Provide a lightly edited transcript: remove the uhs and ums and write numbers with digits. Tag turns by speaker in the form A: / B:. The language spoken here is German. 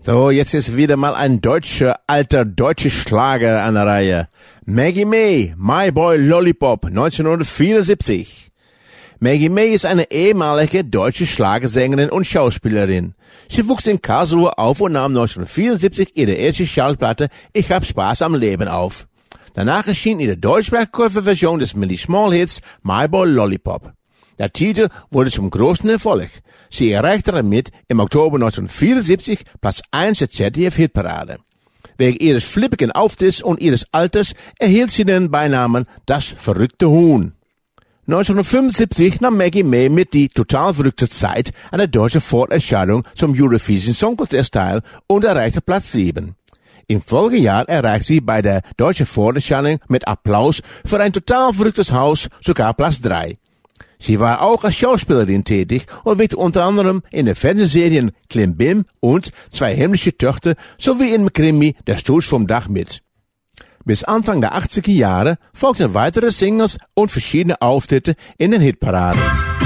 A: So, jetzt ist wieder mal ein alter deutscher Schlager an der Reihe. Maggie May, My Boy Lollipop, 1974. Maggie May ist eine ehemalige deutsche Schlagersängerin und Schauspielerin. Sie wuchs in Karlsruhe auf und nahm 1974 ihre erste Schallplatte Ich hab Spaß am Leben auf. Danach erschien ihre deutschsprachige Version des Millie Small Hits My Boy Lollipop. Der Titel wurde zum großen Erfolg. Sie erreichte damit im Oktober 1974 Platz 1 der ZDF-Hitparade. Wegen ihres flippigen Auftritts und ihres Alters erhielt sie den Beinamen Das verrückte Huhn. 1975 nahm Maggie May mit Die total verrückte Zeit an der deutschen Vorentscheidung zum Eurovision Song Contest teil und erreichte Platz 7. Im Folgejahr erreichte sie bei der deutschen Vorentscheidung mit Applaus für ein total verrücktes Haus sogar Platz 3. Sie war auch als Schauspielerin tätig und wirkte unter anderem in den Fernsehserien Klimbim und Zwei himmlische Töchter sowie im Krimi Der Sturz vom Dach mit. Bis Anfang der 80er Jahre folgten weitere Singles und verschiedene Auftritte in den Hitparaden.